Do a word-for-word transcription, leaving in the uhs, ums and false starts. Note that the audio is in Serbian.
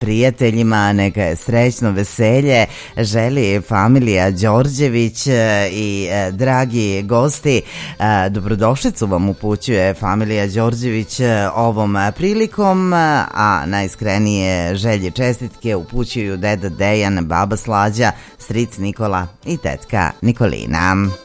prijateljima, neka je srećno veselje, želi familija Đorđević i dragi gosti, dobrodošlicu vam upućuje familija Đorđević ovom prilikom, a najiskrenije želje i čestitke upućuju deda Dejan, baba Slađa, stric Nikola i tetka Nikolina.